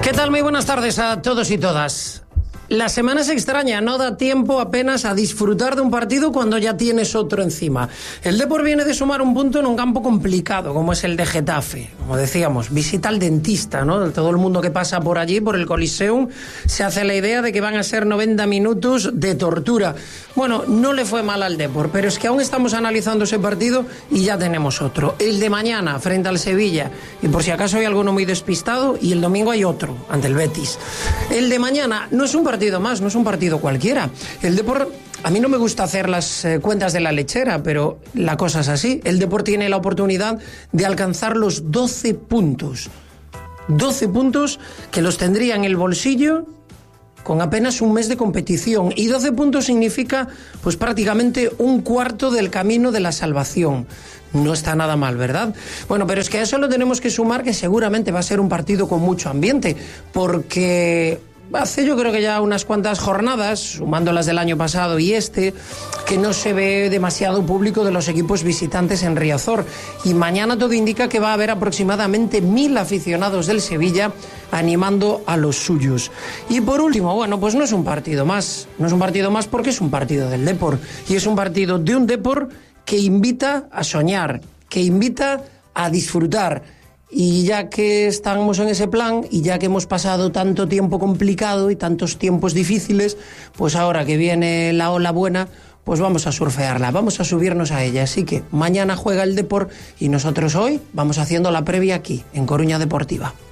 ¿Qué tal? Muy buenas tardes a todos y todas. La semana es extraña, no da tiempo apenas a disfrutar de un partido cuando ya tienes otro encima. El Depor viene de sumar un punto en un campo complicado, como es el de Getafe. Como decíamos, visita al dentista, ¿no? Todo el mundo que pasa por allí, por el Coliseum, se hace la idea de que van a ser 90 minutos de tortura. Bueno, no le fue mal al Depor, pero es que aún estamos analizando ese partido y ya tenemos otro. El de mañana, frente al Sevilla. Y por si acaso hay alguno muy despistado, y el domingo hay otro, ante el Betis. El de mañana no es un partido más, no es un partido cualquiera. El Depor, a mí no me gusta hacer las cuentas de la lechera, pero la cosa es así. El Depor tiene la oportunidad de alcanzar los 12 puntos. 12 puntos que los tendría en el bolsillo con apenas un mes de competición. Y 12 puntos significa pues prácticamente un cuarto del camino de la salvación. No está nada mal, ¿verdad? Bueno, pero es que a eso lo tenemos que sumar que seguramente va a ser un partido con mucho ambiente, porque hace yo creo que ya unas cuantas jornadas, sumando las del año pasado y que no se ve demasiado público de los equipos visitantes en Riazor. Y mañana todo indica que va a haber aproximadamente 1000 aficionados del Sevilla animando a los suyos. Y por último, bueno, pues no es un partido más. No es un partido más porque es un partido del Depor. Y es un partido de un Depor que invita a soñar, que invita a disfrutar. Y ya que estamos en ese plan y ya que hemos pasado tanto tiempo complicado y tantos tiempos difíciles, pues ahora que viene la ola buena, pues vamos a surfearla, vamos a subirnos a ella. Así que mañana juega el Depor y nosotros hoy vamos haciendo la previa aquí, en Coruña Deportiva.